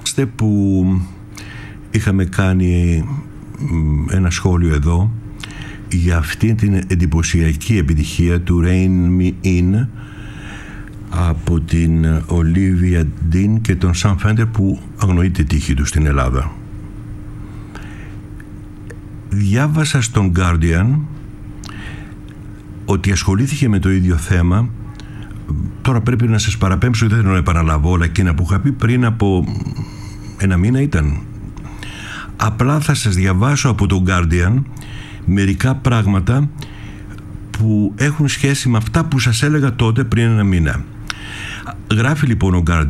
θυμάστε που είχαμε κάνει ένα σχόλιο εδώ για αυτή την εντυπωσιακή επιτυχία του Rain Me In από την Olivia Dean και τον Sam Fender, που αγνοεί τη τύχη του στην Ελλάδα. Διάβασα στον Guardian ότι ασχολήθηκε με το ίδιο θέμα. Τώρα πρέπει να σας παραπέμψω, δεν θέλω να επαναλαβώ όλα εκείνα που είχα πει πριν από ένα μήνα ήταν. Απλά θα σας διαβάσω από τον Guardian μερικά πράγματα που έχουν σχέση με αυτά που σας έλεγα τότε πριν ένα μήνα. Γράφει λοιπόν ο Guardian: